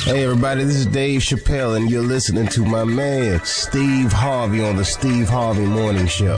Hey everybody, this is Dave Chappelle and you're listening to my man Steve Harvey on the Steve Harvey Morning Show.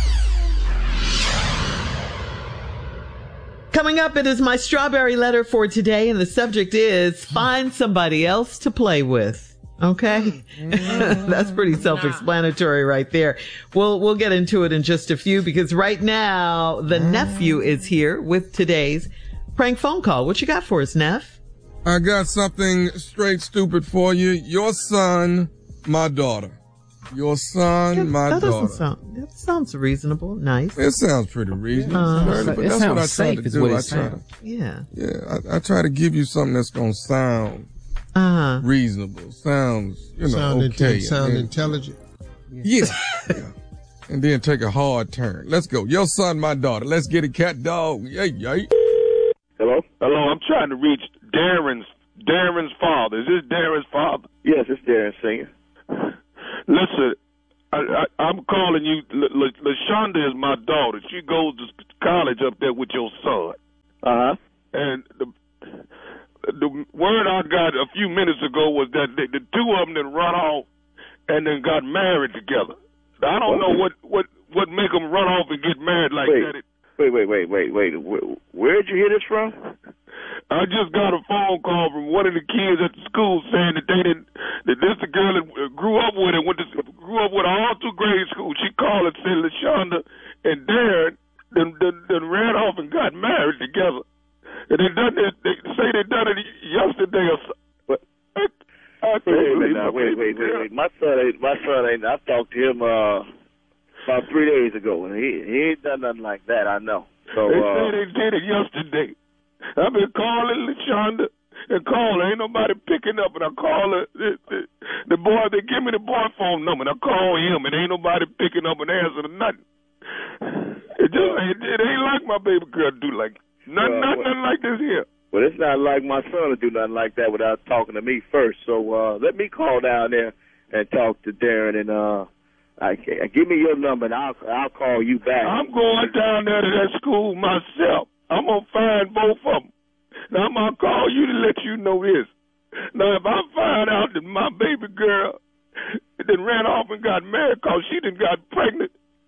Coming up, it is my strawberry letter for today, and the subject is find somebody else to play with. Okay? That's pretty self-explanatory right there. We'll get into it in just a few, because right now the nephew is here with today's prank phone call. What you got for us, Neff? I got something straight stupid for you. Your son, my daughter. Your son, my daughter. That sounds reasonable. Nice. It sounds pretty reasonable. But that's what I try to do. I try to give you something that's going to sound reasonable. Sounds, okay. Sound intelligent. Yeah. And then take a hard turn. Let's go. Your son, my daughter. Let's get it, cat dog. Yay. Hello? Hello, I'm trying to reach Darren's father. Is this Darren's father? Yes, it's Darren Senior. Listen, I'm calling you. LaShonda is my daughter. She goes to college up there with your son. Uh-huh. And the word I got a few minutes ago was that the two of them then run off and then got married together. I don't know what make them run off and get married like that. Wait. Where'd you hear this from? I just got a phone call from one of the kids at the school saying that this the girl that grew up with and grew up with all through grade school. She called and said LaShonda and Darren then ran off and got married together. And they say they done it yesterday or so. Wait. My son ain't. I talked to him about 3 days ago, and he ain't done nothing like that. I know. So they say they did it yesterday. I've been calling LaShonda and calling. Ain't nobody picking up, and I call her. The boy, they give me the boy phone number, and I call him, and ain't nobody picking up and answering nothing. It ain't like my baby girl do like nothing like this here. Well, it's not like my son to do nothing like that without talking to me first. So let me call down there and talk to Darren, and give me your number, and I'll call you back. I'm going down there to that school myself. I'm going to find both of them. Now, I'm going to call you to let you know this. Now, if I find out that my baby girl then ran off and got married because she done got pregnant,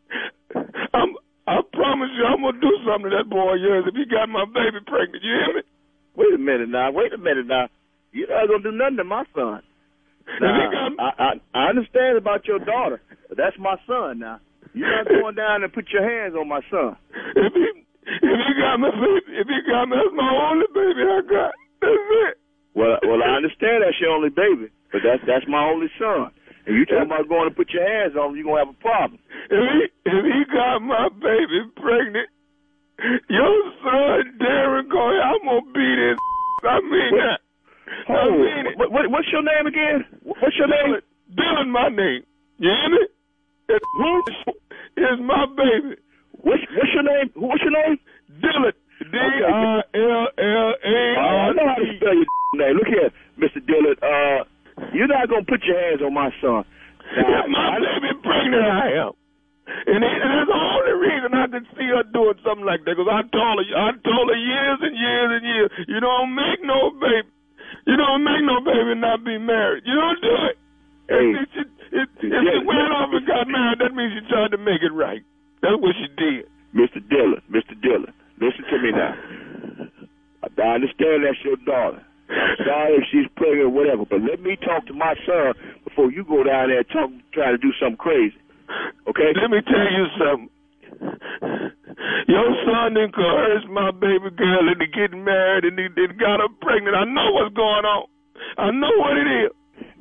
I promise you I'm going to do something to that boy of yours if he got my baby pregnant. You hear me? Wait a minute now. You're not going to do nothing to my son. Now, I understand about your daughter, but that's my son now. You're not going down and put your hands on my son. If he got my baby, that's my only baby I got. That's it. Well, I understand that's your only baby, but that's my only son. And you talking about going to put your hands on him, you're going to have a problem. If he got my baby pregnant, your son, Darren, I'm going to beat his I mean that. I mean it. What's your name again? What's your name? Dylan, my name. You hear me? It's my baby. What's your name? What's your name? Dylan. D-I-L-L-A-R-T. I know how to spell your name. Look here, Mr. Dylan. You're not going to put your hands on my son. Now, if my baby pregnant, I am. And that's the only reason I could see her doing something like that, because I told her years and years and years, you don't make no baby. You don't make no baby and not be married. You don't do it. If she went off and got married, that means she tried to make it right. That's what she did. Mr. Dylan, listen to me now. I understand that's your daughter. I'm sorry if she's pregnant or whatever, but let me talk to my son before you go down there and try to do something crazy. Okay? Let me tell you something. Your son done coerced my baby girl into getting married and he got her pregnant. I know what's going on. I know what it is.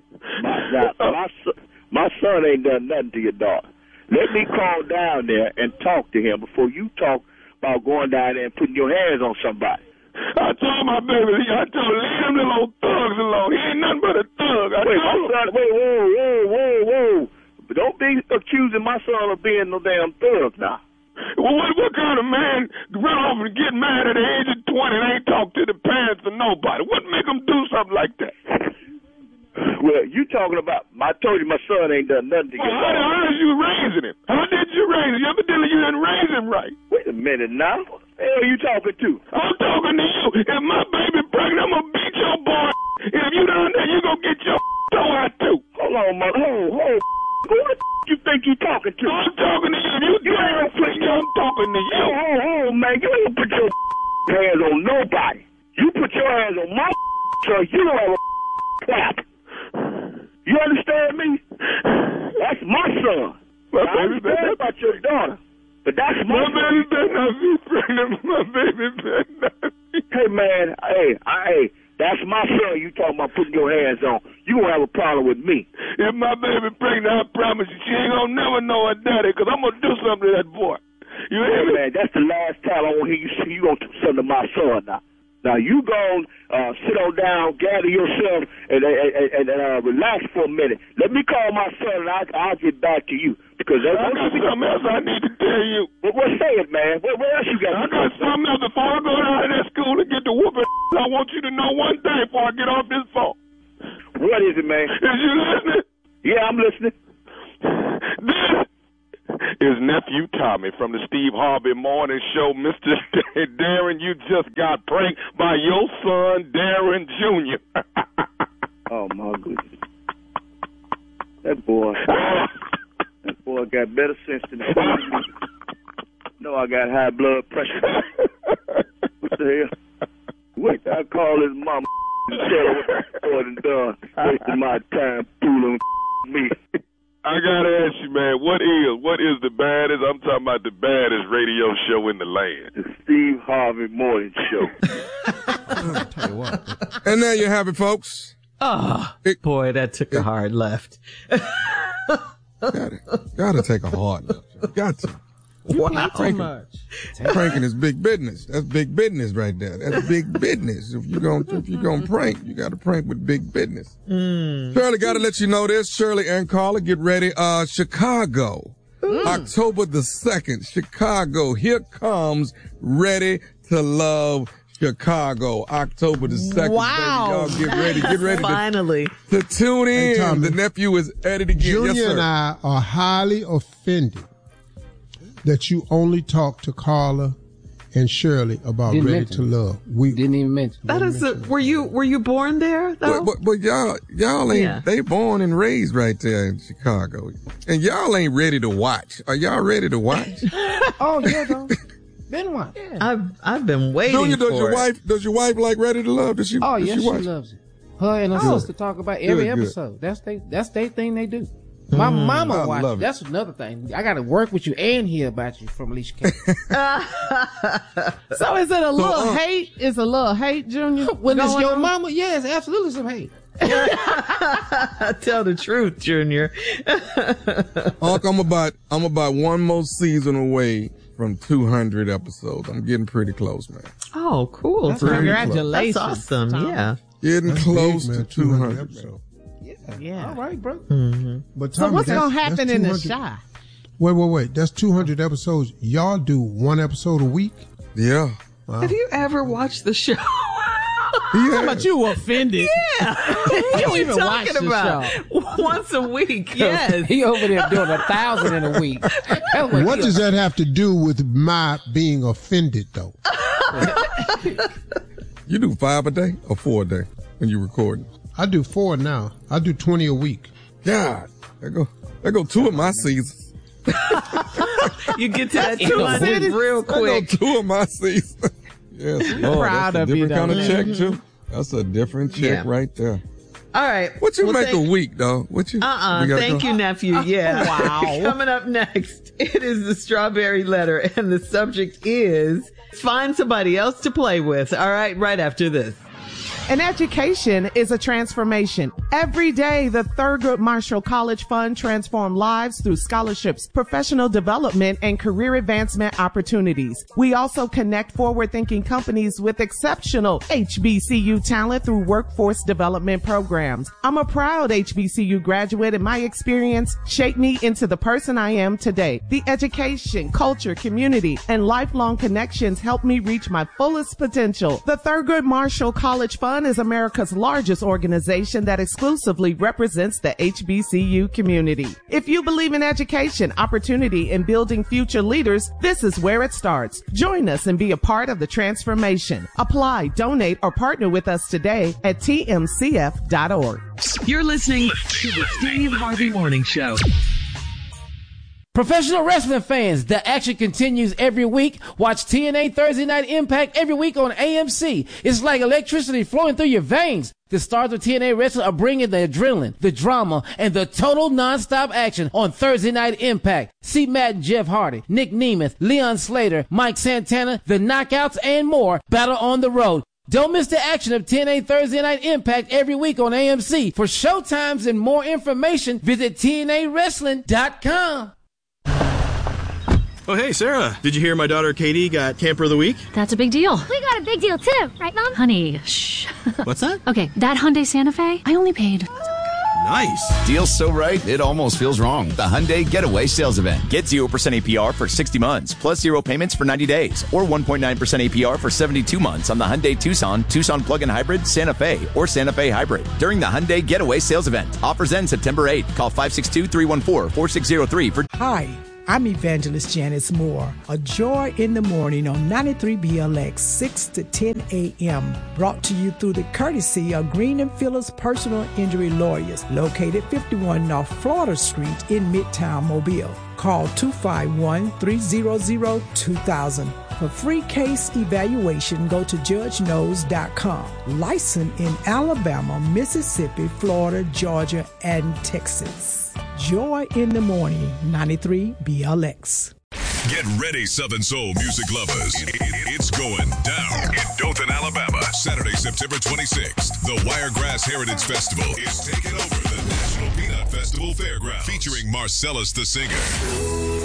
My son ain't done nothing to your daughter. Let me call down there and talk to him before you talk about going down there and putting your hands on somebody. I told my baby, leave them little old thugs alone. He ain't nothing but a thug. Whoa. But don't be accusing my son of being no damn thug now. Well, what kind of man run off and get married at the age of 20 and ain't talk to the parents or nobody? What make them do something like that? Well, you talking about, I told you my son ain't done nothing to get how did you raising him? How did you raise him? Evidently you didn't raise him right. Wait a minute now. What the hell are you talking to? I'm talking to you. If my baby pregnant, I'm going to beat your boy. If you down there, you your hands on my son, you don't have a clap. You understand me? That's my son. I understand about your daughter, but that's my son. My baby better not be pregnant. My baby better not be. Hey, man, hey, that's my son you talking about putting your hands on. You won't have a problem with me. If my baby pregnant, I promise you, she ain't gonna never know her daddy, because I'm gonna do something to that boy. You hear me? Man, that's the last time I want to hear you say you gonna do something to my son now. Now, you go sit on down, gather yourself, and relax for a minute. Let me call my son, and I'll get back to you. Because I got something else I need to tell you. Well, say it, man. What else you got? I got something else. Before I go down to that school and get the whooping, I want you to know one thing before I get off this phone. What is it, man? Is you listening? Yeah, I'm listening. This is Nephew Tommy from the Steve Harvey Morning Show. Mr. Darren, you just got pranked by your son, Darren Jr. Oh, my goodness. That boy got better sense than me. No, I got high blood pressure. What the hell? Wait, I call his mama and tell her what the boy done. Wasting my time fooling me. I gotta ask you, man, what is the baddest? I'm talking about the baddest radio show in the land. The Steve Harvey Morning Show. I'll tell you what. And there you have it, folks. Oh, boy, that took a hard left. Gotta take a hard left. Got to. Wow. Too much. Pranking is big business. That's big business right there. That's big business. If you're gonna prank, you gotta prank with big business. Shirley, gotta let you know this. Shirley and Carla, get ready. Chicago. October the 2nd, Chicago. Here comes Ready to Love Chicago. October the 2nd. Wow. Baby. Y'all get ready. Finally. To tune in. Hey, Tommy, the nephew is at it again. Junior yes, sir. and I are highly offended that you only talk to Carla and Shirley about Ready to Love. We didn't even mention that. Were you born there though? But y'all ain't they born and raised right there in Chicago, and y'all ain't ready to watch. Are y'all ready to watch? Oh yeah, though. Been watch. Yeah. I've been waiting. Junior, does your wife like Ready to Love? Does she? Oh yes, she loves it. Her and her sister talk about every episode. That's their thing they do. My mama watched. That's another thing. I got to work with you and hear about you from Alicia K. So is it a little hate? Is a little hate, Junior? When it's your mama, yes, absolutely some hate. Tell the truth, Junior. Unc, I'm about one more season away from 200 episodes. I'm getting pretty close, man. Oh, cool! Congratulations! That's awesome. Tom. Yeah, getting close to 200 episodes. Yeah. All right, bro. Mm-hmm. But Tommy, so what's going to happen in the Chi? Wait. That's 200 episodes. Y'all do one episode a week? Yeah. Wow. Have you ever watched the show? How about you offended? Yeah. You don't even watch the show. Once a week, yes. He over there doing 1,000 in a week. What does that have to do with my being offended, though? You do 5 a day or 4 a day when you recording? I do 4 now. I do 20 a week. God, there go 2 of my seasons. You get to that 200 real quick. There go 2 of my seasons. Yes, Lord, proud of you, different kind of check too. That's a different check right there. All right. What you make a week, though? What you? Thank you, nephew. Yeah. Wow. Coming up next, it is the Strawberry Letter, and the subject is find somebody else to play with. All right, right after this. An education is a transformation. Every day, the Thurgood Marshall College Fund transforms lives through scholarships, professional development, and career advancement opportunities. We also connect forward-thinking companies with exceptional HBCU talent through workforce development programs. I'm a proud HBCU graduate, and my experience shaped me into the person I am today. The education, culture, community, and lifelong connections helped me reach my fullest potential. The Thurgood Marshall College Fund is America's largest organization that exclusively represents the HBCU community. If you believe in education, opportunity, and building future leaders, this is where it starts. Join us and be a part of the transformation. Apply, donate, or partner with us today at tmcf.org. You're listening to the Steve Harvey Morning Show. Professional wrestling fans, the action continues every week. Watch TNA Thursday Night Impact every week on AMC. It's like electricity flowing through your veins. The stars of TNA Wrestling are bringing the adrenaline, the drama, and the total non-stop action on Thursday Night Impact. See Matt and Jeff Hardy, Nick Nemeth, Leon Slater, Mike Santana, The Knockouts, and more battle on the road. Don't miss the action of TNA Thursday Night Impact every week on AMC. For showtimes and more information, visit TNAWrestling.com. Oh, hey, Sarah. Did you hear my daughter Katie got Camper of the Week? That's a big deal. We got a big deal, too. Right, Mom? Honey, shh. What's that? Okay, that Hyundai Santa Fe, I only paid... Nice. Deal's so right, it almost feels wrong. The Hyundai Getaway Sales Event. Get 0% APR for 60 months, plus 0 payments for 90 days, or 1.9% APR for 72 months on the Hyundai Tucson, Tucson Plug-in Hybrid, Santa Fe, or Santa Fe Hybrid. During the Hyundai Getaway Sales Event. Offers end September 8th. Call 562-314-4603 for... Hi. I'm Evangelist Janice Moore. A Joy in the Morning on 93 BLX, 6 to 10 a.m. Brought to you through the courtesy of Green and Phillips Personal Injury Lawyers, located 51 North Florida Street in Midtown Mobile. Call 251-300-2000. For free case evaluation, go to judgeknows.com. Licensed in Alabama, Mississippi, Florida, Georgia, and Texas. Joy in the Morning, 93 BLX. Get ready, Southern Soul music lovers. It's going down in Dothan, Alabama. Saturday, September 26th. The Wiregrass Heritage Festival is taking over the National Peanut Festival Fairgrounds. Featuring Marcellus the Singer.